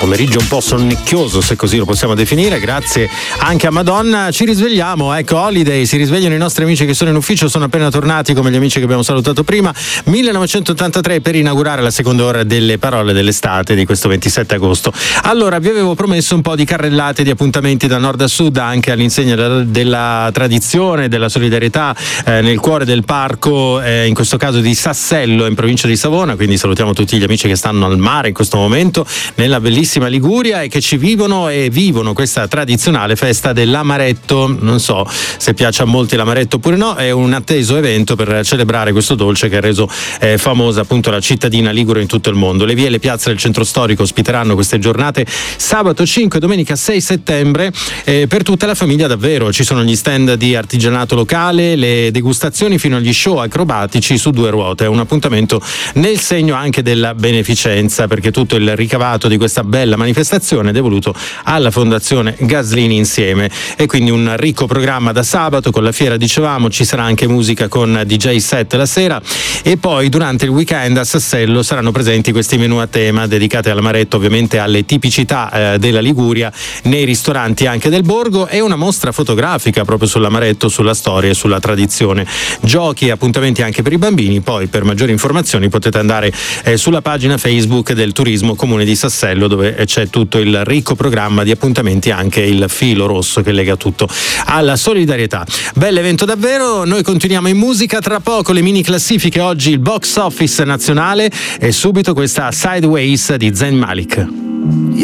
pomeriggio un po' sonnecchioso, se così lo possiamo definire, grazie anche a Madonna. Ci risvegliamo, ecco, Holiday, si risvegliano i nostri amici che sono in ufficio, sono appena tornati come gli amici che abbiamo salutato prima. 1983 per inaugurare la seconda ora delle parole dell'estate di questo 27 agosto. Allora, vi avevo promesso un po' di carrellate, di appuntamenti da nord a sud, anche all'insegna della tradizione, della solidarietà, nel cuore del parco, in questo caso di Sassello, in provincia di Savona. Quindi salutiamo tutti gli amici che stanno al mare in questo momento, nella bellissima Liguria, e che ci vivono questa tradizionale festa dell'amaretto. Non so se piace a molti l'amaretto oppure no, è un atteso evento per celebrare questo dolce che ha reso famosa appunto la cittadina ligure in tutto il mondo. Le vie e le piazze del centro storico ospiteranno queste giornate sabato 5 e domenica 6 settembre per tutta la famiglia davvero. Ci sono gli stand di artigianato locale, le degustazioni fino agli show acrobatici su 2 ruote. È un appuntamento nel segno anche della beneficenza, perché tutto il ricavato di questa bella manifestazione è devoluto alla Fondazione Gaslini Insieme. E quindi un ricco programma da sabato con la fiera, dicevamo, ci sarà anche musica con DJ set la sera, e poi durante il weekend a Sassello saranno presenti questi menù a tema dedicati all'amaretto, ovviamente alle tipicità della Liguria, nei ristoranti anche del borgo, e una mostra fotografica proprio sull'amaretto, sulla storia e sulla tradizione. Giochi e appuntamenti anche per i bambini. Poi per maggiori informazioni potete andare sulla pagina Facebook del Turismo Comune di Sassello, dove c'è tutto il ricco programma di appuntamenti, anche il filo rosso che lega tutto alla solidarietà. Bell'evento davvero. Noi continuiamo in musica, tra poco le mini classifiche, oggi il box office nazionale e subito questa Sideways di Zayn Malik.